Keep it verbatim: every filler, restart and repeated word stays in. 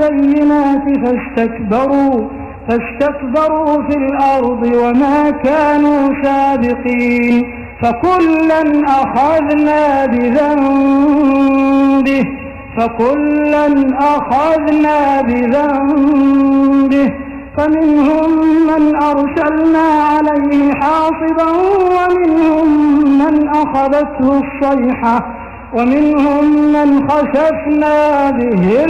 بالبينات فاستكبروا فاستكبروا في الأرض وما كانوا سابقين فكلا أخذنا بذنبه فكلا أخذنا بذنبه فمنهم من أرسلنا عليه حاصبا ومنهم من أخذته الصيحة ومنهم من خسفنا به